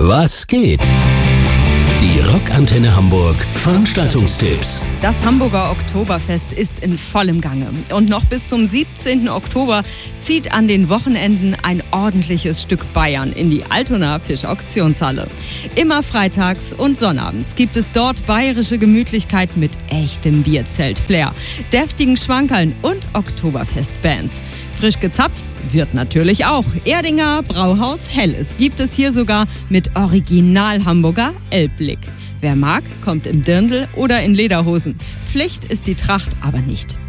Was geht? Die Rockantenne Hamburg Veranstaltungstipps. Das Hamburger Oktoberfest ist in vollem Gange. Und noch bis zum 17. Oktober zieht an den Wochenenden ein ordentliches Stück Bayern in die Altonaer Fischauktionshalle. Immer freitags und sonnabends gibt es dort bayerische Gemütlichkeit mit echtem Bierzelt-Flair, deftigen Schwankerln und Oktoberfestbands. Frisch gezapft wird natürlich auch. Erdinger Brauhaus Helles gibt es hier sogar mit Original-Hamburger Elbblick. Wer mag, kommt im Dirndl oder in Lederhosen. Pflicht ist die Tracht aber nicht.